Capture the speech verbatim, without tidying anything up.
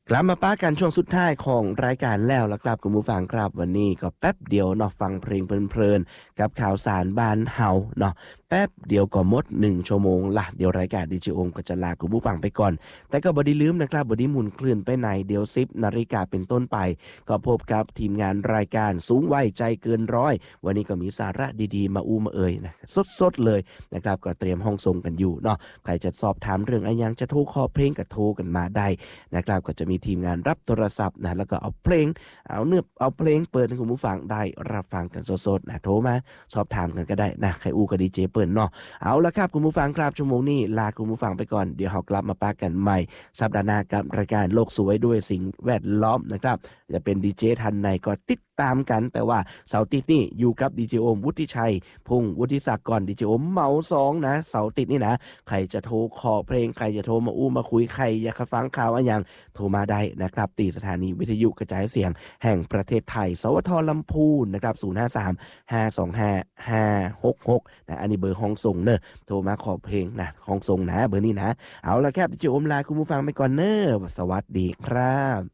กลับมาป้ากันช่วงสุดท้ายของรายการแล้วละครับคุณผู้ฟังครับวันนี้ก็แป๊บเดียวเนาะฟังเพลงเพลินๆกับข่าวสารบ้านเฮาเนาะแป๊บเดียวก็หมดหนึ่งชั่วโมงละเดี๋ยวรายการดีเจโอมก็จะลาคุณผู้ฟังไปก่อนแต่ก็บ่ได้ลืมนะครับบ่ได้หมุนคลื่นไปไหนเดี๋ยวสิบนาฬิกาเป็นต้นไปก็พบกับทีมงานรายการสูงวัยใจเกินร้อยวันนี้ก็มีสาระดีๆมาอู้มาเอ่ยนะสดๆเลยนะครับก็เตรียมห้องส่งกันอยู่เนาะใครจะสอบถามเรื่องอะไรยังจะโทรขอเพลงก็โทรกันมาได้นะครับก็จะมีทีมงานรับโทรศัพท์นะแล้วก็เอาเพลงเอาเนื้อเอาเพลงเปิดให้คุณผู้ฟังได้รับฟังกันสดๆนะโทรมาสอบถามกันก็ได้นะใครอู้ก็ดีเจเปิดเนาะเอาละครับคุณผู้ฟังครับชั่วโมงนี้ลาคุณผู้ฟังไปก่อนเดี๋ยวเรากลับมาปากันใหม่สัปดาห์หน้ากับรายการโลกสวยด้วยสิ่งแวดล้อมนะครับจะเป็นดีเจทันในก็ติดตามกันแต่ว่าเสาร์ติดนี่อยู่กับดีเจโอมวุฒิชัยพงษ์วุฒิศักดิ์ก่อนดีเจโอมเมาสองนะเสาร์ติดนี่นะใครจะโทรขอเพลงใครจะโทรมาอู้มาคุยใครอยากฟังข่าวอะไรอย่างโทรมาได้นะครับตีสถานีวิทยุกระจายเสียงแห่งประเทศไทยสวทลำพูนนะครับศูนย์ ห้า สาม ห้า สอง ห้า ห้า หก หกนะอันนี้เบอร์ห้องส่งเนอะโทรมาขอเพลงนะห้องส่งนะเบอร์นี้นะเอาละครับดิจิโอมลาคุณผู้ฟังไปก่อนเนอะสวัสดีครับ